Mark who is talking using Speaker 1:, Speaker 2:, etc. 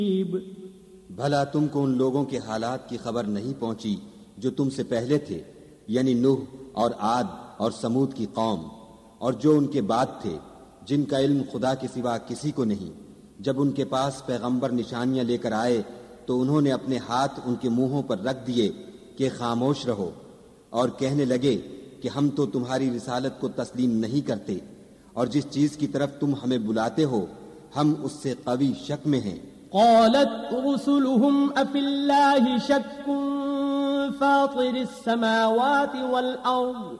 Speaker 1: भला तुमको उन लोगों के हालात की खबर नहीं पहुंची जो तुमसे पहले थे, यानी नूह और आद और समूद की कौम, और जो उनके बाद थे, जिनका इल्म खुदा के सिवा किसी को नहीं। जब उनके पास पैगंबर निशानियां लेकर आए तो उन्होंने अपने हाथ उनके मुंहों पर रख दिए कि खामोश रहो, और कहने लगे कि हम तो तुम्हारी रिसालत को तस्लीम नहीं करते, और जिस चीज की तरफ तुम हमें बुलाते हो हम उससे कवी शक में हैं।
Speaker 2: क़ालत रुसुलुहुम अफ़िल्लाहि शक्कुन फ़ातिरिस समावाति वल अर्ज़